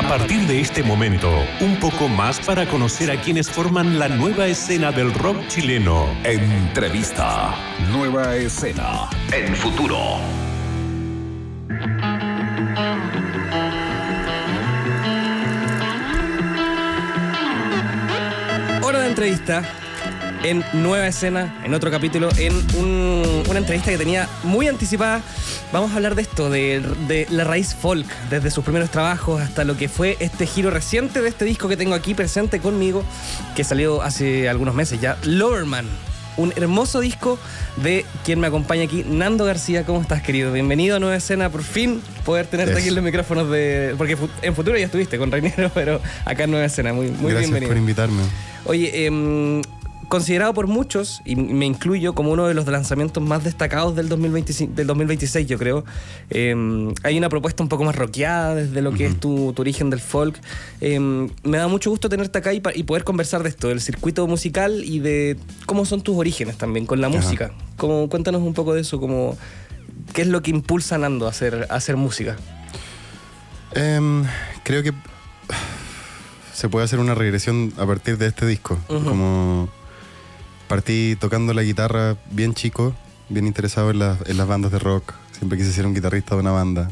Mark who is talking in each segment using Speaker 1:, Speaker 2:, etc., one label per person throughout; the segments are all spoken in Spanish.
Speaker 1: A partir de este momento, un poco más para conocer a quienes forman la nueva escena del rock chileno.
Speaker 2: Entrevista. Nueva escena. En Futuro.
Speaker 3: Hora de entrevista en Nueva Escena, en otro capítulo, en una entrevista que tenía muy anticipada. Vamos a hablar de esto, de la raíz folk, desde sus primeros trabajos hasta lo que fue este giro reciente de este disco que tengo aquí presente conmigo, que salió hace algunos meses ya, Loverman. Un hermoso disco de quien me acompaña aquí, Nando García. ¿Cómo estás, querido? Bienvenido a Nueva Escena. Por fin poder tenerte aquí en los micrófonos de... Porque en Futuro ya estuviste con Reinero, pero acá en Nueva Escena. Muy
Speaker 4: Gracias
Speaker 3: bienvenido.
Speaker 4: por invitarme.
Speaker 3: Oye, considerado por muchos, y me incluyo, como uno de los lanzamientos más destacados del 2026, yo creo. Hay una propuesta un poco más rockeada desde lo que es tu origen del folk. Me da mucho gusto tenerte acá y poder conversar de esto, del circuito musical y de cómo son tus orígenes también con la música. Cuéntanos un poco de eso, ¿qué es lo que impulsa a Nando a hacer música?
Speaker 4: Creo que se puede hacer una regresión a partir de este disco. Como partí tocando la guitarra bien chico, bien interesado en las bandas de rock. Siempre quise ser un guitarrista de una banda.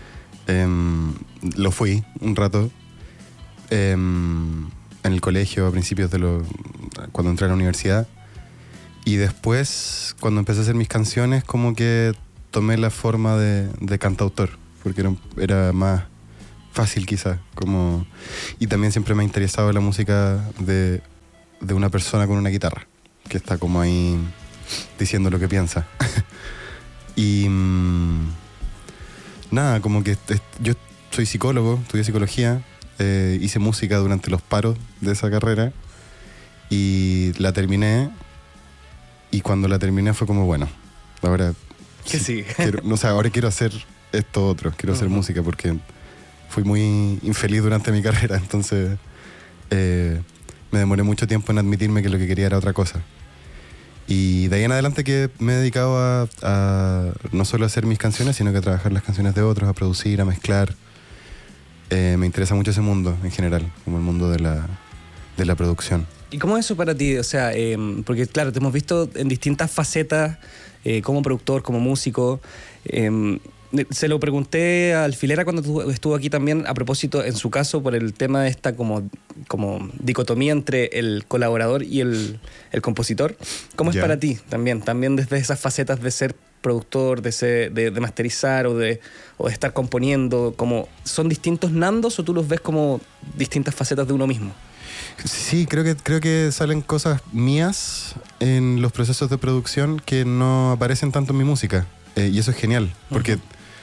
Speaker 4: Lo fui un rato. En el colegio, a principios cuando entré a la universidad. Y después, cuando empecé a hacer mis canciones, como que tomé la forma de cantautor, porque era más fácil quizás. Y también siempre me ha interesado la música de una persona con una guitarra, que está como ahí diciendo lo que piensa. Y nada, como que yo soy psicólogo, estudié psicología, hice música durante los paros de esa carrera y la terminé. Y cuando la terminé fue como, bueno, ahora
Speaker 3: ¿Qué sigue?
Speaker 4: Ahora quiero hacer esto otro, quiero hacer música, porque fui muy infeliz durante mi carrera, entonces me demoré mucho tiempo en admitirme que lo que quería era otra cosa. Y de ahí en adelante que me he dedicado a no solo a hacer mis canciones, sino que a trabajar las canciones de otros, a producir, a mezclar. Me interesa mucho ese mundo en general, como el mundo de la producción.
Speaker 3: ¿Y cómo es eso para ti? O sea, porque claro, te hemos visto en distintas facetas, como productor, como músico. Se lo pregunté a Alfilera cuando estuvo aquí también, a propósito, en su caso, por el tema de esta como dicotomía entre el colaborador y el compositor. ¿Cómo es para ti también desde esas facetas de ser productor, de masterizar o de estar componiendo? ¿Son distintos Nandos o tú los ves como distintas facetas de uno mismo?
Speaker 4: Sí, creo que salen cosas mías en los procesos de producción que no aparecen tanto en mi música. Y eso es genial, porque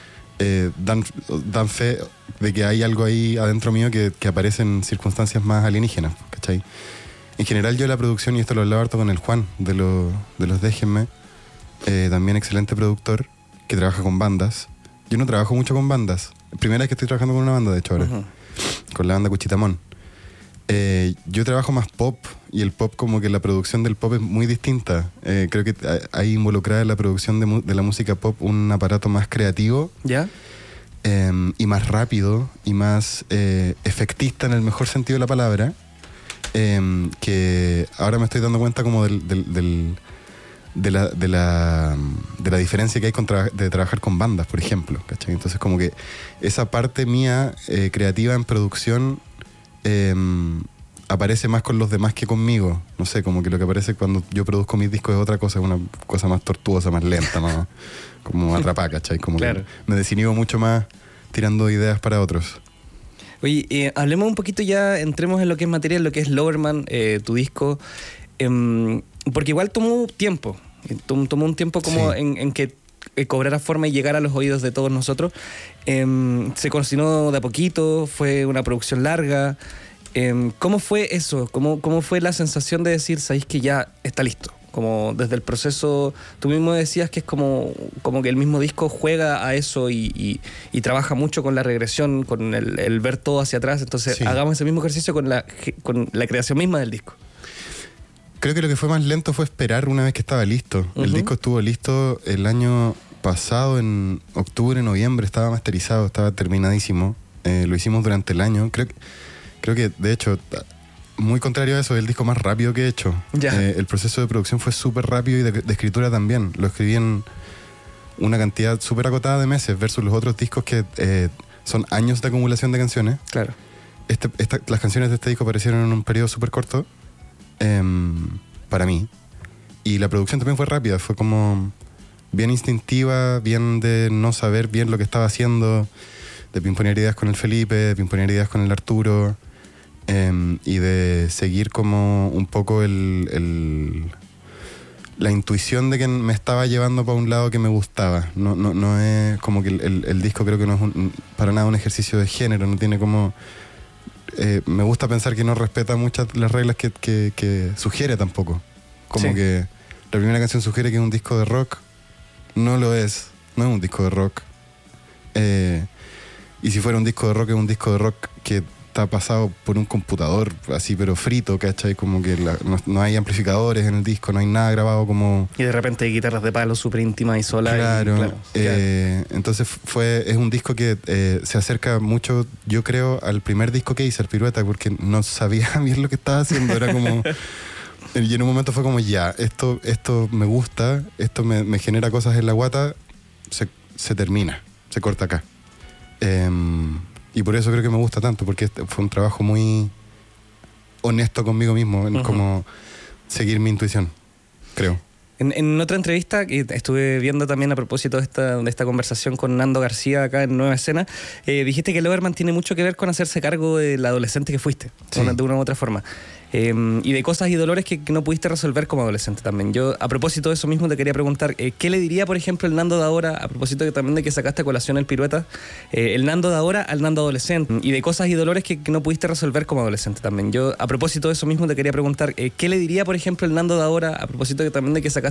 Speaker 4: dan fe de que hay algo ahí adentro mío que aparece en circunstancias más alienígenas, ¿cachai? En general yo la producción, y esto lo hablaba harto con el Juan de los Déjenme, también excelente productor, que trabaja con bandas. Yo no trabajo mucho con bandas. Primera vez que estoy trabajando con una banda, de hecho, ahora. Con la banda Cuchitamón. Yo trabajo más pop, y el pop, como que la producción del pop es muy distinta. Creo que hay involucrada en la producción de la música pop un aparato más creativo.
Speaker 3: ¿Ya?
Speaker 4: Y más rápido y más efectista en el mejor sentido de la palabra, que ahora me estoy dando cuenta como de la diferencia que hay de trabajar con bandas, por ejemplo, ¿cachai? Entonces como que esa parte mía creativa en producción aparece más con los demás que conmigo. No sé, como que lo que aparece cuando yo produzco mis discos es otra cosa, una cosa más tortuosa, más lenta, más como atrapada, ¿cachai? Como claro, que me desinhibo mucho más tirando ideas para otros.
Speaker 3: Oye, hablemos un poquito ya, entremos en lo que es material, lo que es Loverman, tu disco, porque igual tomó tiempo un tiempo como sí, en que cobrara forma y llegara a los oídos de todos nosotros. Se cocinó de a poquito, fue una producción larga. ¿Cómo fue eso? ¿Cómo fue la sensación de decir, sabéis que ya está listo? Como desde el proceso, tú mismo decías que es como que el mismo disco juega a eso y trabaja mucho con la regresión, con el ver todo hacia atrás. Entonces sí, hagamos ese mismo ejercicio con la creación misma del disco.
Speaker 4: Creo que lo que fue más lento fue esperar una vez que estaba listo. El disco estuvo listo el año pasado, en octubre, noviembre, estaba masterizado, estaba terminadísimo. Lo hicimos durante el año. Creo que, de hecho, muy contrario a eso, es el disco más rápido que he hecho. El proceso de producción fue súper rápido y de escritura también. Lo escribí en una cantidad súper acotada de meses versus los otros discos que son años de acumulación de canciones.
Speaker 3: Claro.
Speaker 4: Las canciones de este disco aparecieron en un periodo súper corto para mí. Y la producción también fue rápida, fue como bien instintiva, bien de no saber bien lo que estaba haciendo, de pimponear ideas con el Felipe, de pimponear ideas con el Arturo, y de seguir como un poco la intuición de que me estaba llevando para un lado que me gustaba. No es como que el disco creo que no es para nada un ejercicio de género, no tiene como... me gusta pensar que no respeta muchas las reglas que sugiere tampoco. Como que la primera canción sugiere que es un disco de rock, no lo es, no es un disco de rock. Y si fuera un disco de rock, es un disco de rock que está pasado por un computador así, pero frito, ¿cachai? Como que no hay amplificadores en el disco, no hay nada grabado como...
Speaker 3: Y de repente hay guitarras de palo súper íntimas y solas.
Speaker 4: Claro. Entonces es un disco que se acerca mucho, yo creo, al primer disco que hice, el Pirueta, porque no sabía bien lo que estaba haciendo. Era como... Y en un momento fue como, ya, esto me gusta, esto me genera cosas en la guata, se termina, se corta acá. Y por eso creo que me gusta tanto, porque fue un trabajo muy honesto conmigo mismo, en como seguir mi intuición, creo.
Speaker 3: En otra entrevista que estuve viendo también a propósito de esta conversación con Nando García acá en Nueva Escena, dijiste que Loverman tiene mucho que ver con hacerse cargo del adolescente que fuiste, de una u otra forma. Y de cosas y dolores que no pudiste resolver como adolescente también. Yo, a propósito de eso mismo, te quería preguntar, ¿qué le diría, por ejemplo, el Nando de ahora, a propósito también de que sacaste a colación el Pirueta, el Nando de ahora al Nando adolescente? Y de cosas y dolores que no pudiste resolver como adolescente también. Yo, a propósito de eso mismo, te quería preguntar, ¿qué le diría, por ejemplo, el Nando de ahora, a propósito también de que sacaste